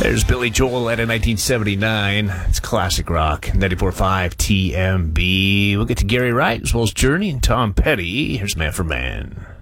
There's Billy Joel at a 1979. It's classic rock. 94.5 TMB. We'll get to Gary Wright as well as Journey and Tom Petty. Here's Man for Man.